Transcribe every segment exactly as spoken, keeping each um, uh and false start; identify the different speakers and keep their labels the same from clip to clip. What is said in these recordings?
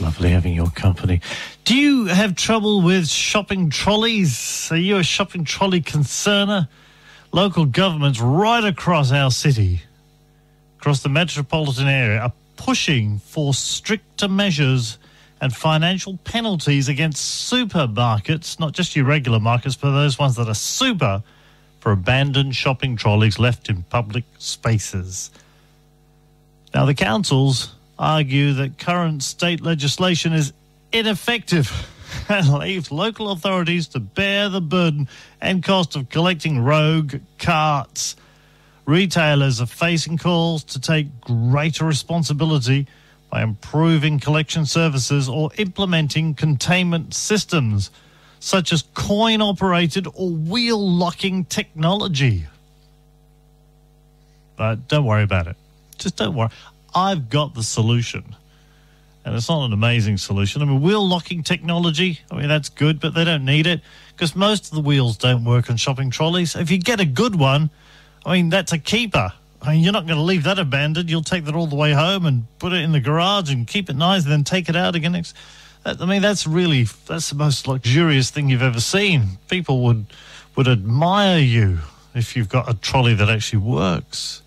Speaker 1: lovely having your company. Do you have trouble with shopping trolleys? Are you a shopping trolley concerner? Local governments right across our city, across the metropolitan area, are pushing for stricter measures and financial penalties against supermarkets, not just your regular markets, but those ones that are super, for abandoned shopping trolleys left in public spaces. Now, the councils argue that current state legislation is ineffective and leaves local authorities to bear the burden and cost of collecting rogue carts. Retailers are facing calls to take greater responsibility by improving collection services or implementing containment systems, such as coin-operated or wheel-locking technology. But don't worry about it. Just don't worry. I've got the solution. And it's not an amazing solution. I mean, wheel-locking technology, I mean, that's good, but they don't need it because most of the wheels don't work on shopping trolleys. If you get a good one, I mean, that's a keeper. I mean, you're not going to leave that abandoned. You'll take that all the way home and put it in the garage and keep it nice and then take it out again. I mean, that's really, that's the most luxurious thing you've ever seen. People would would admire you if you've got a trolley that actually works.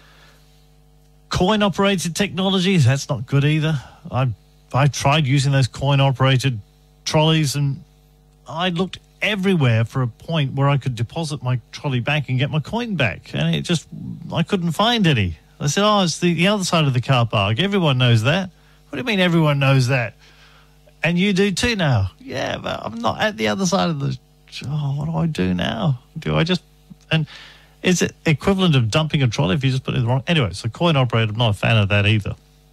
Speaker 1: Coin-operated technologies, that's not good either. I I tried using those coin-operated trolleys and I looked everywhere for a point where I could deposit my trolley back and get my coin back. And it just, I couldn't find any. I said, oh, it's the, the other side of the car park. Everyone knows that. What do you mean everyone knows that? And you do too now. Yeah, but I'm not at the other side of the, oh, what do I do now? Do I just, and is it equivalent of dumping a trolley if you just put it in the wrong? Anyway, so coin operated, I'm not a fan of that either.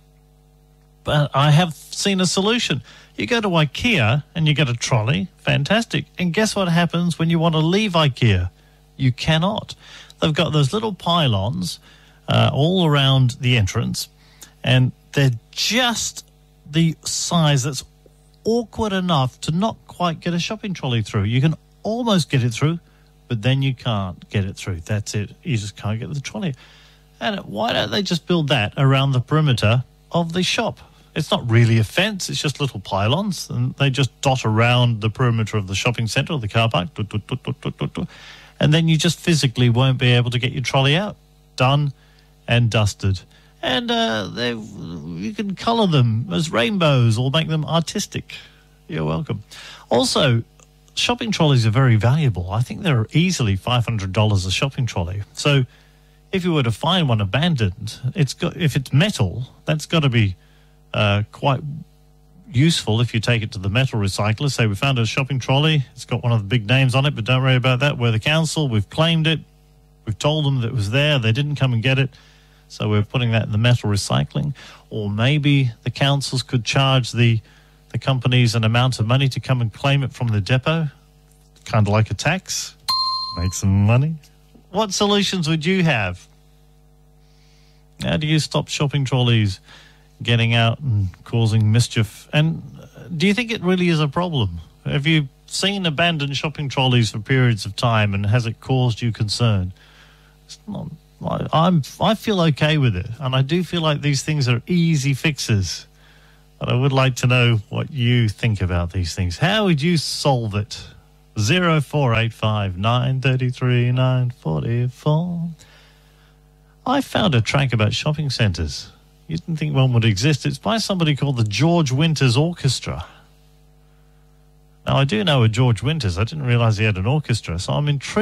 Speaker 1: But I have seen a solution. You go to IKEA and you get a trolley, fantastic. And guess what happens when you want to leave IKEA? You cannot. They've got those little pylons uh, all around the entrance, and they're just the size that's awkward enough to not quite get a shopping trolley through. You can almost get it through, but then you can't get it through. That's it. You just can't get the trolley. And why don't they just build that around the perimeter of the shop? It's not really a fence. It's just little pylons, and they just dot around the perimeter of the shopping centre or the car park. Dot, dot, dot, dot, dot, dot, dot. And then you just physically won't be able to get your trolley out. Done and dusted. And uh, they, you can colour them as rainbows or make them artistic. You're welcome. Also, shopping trolleys are very valuable. I think they're easily five hundred dollars a shopping trolley. So if you were to find one abandoned, it's got, if it's metal, that's got to be uh, quite useful if you take it to the metal recycler. Say we found a shopping trolley. It's got one of the big names on it, but don't worry about that. We're the council. We've claimed it. We've told them that it was there. They didn't come and get it. So we're putting that in the metal recycling. Or maybe the councils could charge the, the companies an amount of money to come and claim it from the depot, kind of like a tax, make some money. What solutions would you have? How do you stop shopping trolleys getting out and causing mischief? And do you think it really is a problem? Have you seen abandoned shopping trolleys for periods of time, and has it caused you concern? It's not... I, I'm, I feel okay with it, and I do feel like these things are easy fixes. But I would like to know what you think about these things. How would you solve it? zero four eight five nine three three nine four four. I found a track about shopping centres. You didn't think one would exist. It's by somebody called the George Winters Orchestra. Now, I do know a George Winters. I didn't realise he had an orchestra, so I'm intrigued.